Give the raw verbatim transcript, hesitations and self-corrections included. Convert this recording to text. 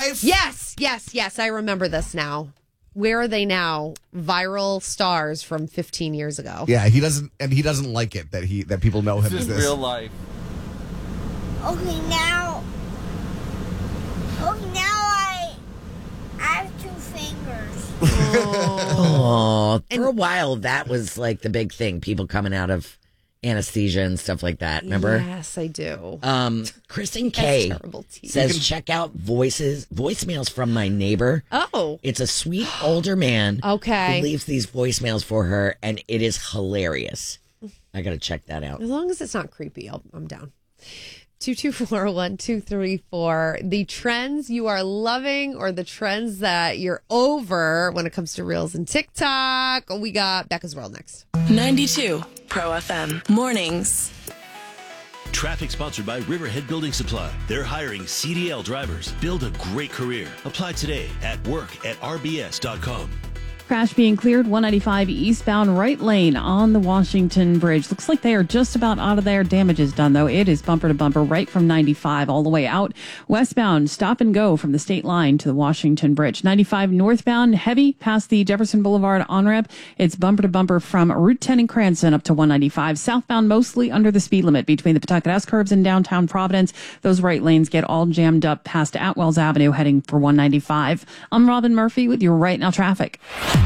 life. Yes, yes, yes. I remember this now. Where are they now? Viral stars from fifteen years ago. Yeah, he doesn't, and he doesn't like it that he that people know him This as is this. real life. Okay, now. Okay, now I. I have two fingers. Oh, for a while, that was like the big thing. People coming out of anesthesia and stuff like that. Remember? Yes, I do. Um, Kristen K terrible tea. says, can- check out voices, voicemails from my neighbor. Oh. It's a sweet older man. Okay. Who leaves these voicemails for her, and it is hilarious. I got to check that out. As long as it's not creepy, I'll, I'm down. two two four, one two three four. The trends you are loving or the trends that you're over when it comes to Reels and TikTok. We got Becca's World next. ninety-two Pro F M. Mornings. Traffic sponsored by Riverhead Building Supply. They're hiring C D L drivers. Build a great career. Apply today at work at r b s dot com. Crash being cleared, one ninety-five eastbound right lane on the Washington Bridge. Looks like they are just about out of there. Damage is done, though. It is bumper to bumper right from ninety-five all the way out. Westbound, stop and go from the state line to the Washington Bridge. ninety-five northbound, heavy past the Jefferson Boulevard on-ramp. It's bumper to bumper from Route ten in Cranston up to one ninety-five. Southbound, mostly under the speed limit between the Pawtucket S-curves and downtown Providence. Those right lanes get all jammed up past Atwells Avenue heading for one ninety-five. I'm Robin Murphy with your Right Now traffic.